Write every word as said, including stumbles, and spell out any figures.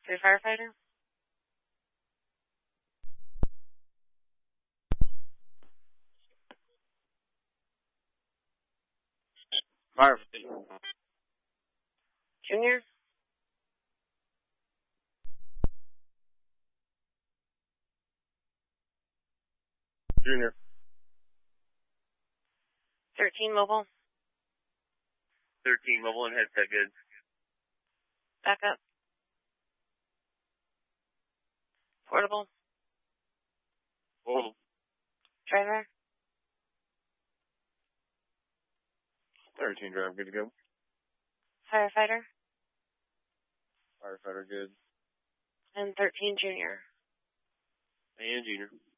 Three firefighter. Firefighter. Junior. Junior. Thirteen mobile. Thirteen mobile and headset good. Backup. Portable. Portable. Driver. Thirteen driver good to go. Firefighter. Firefighter good. And thirteen junior. And junior.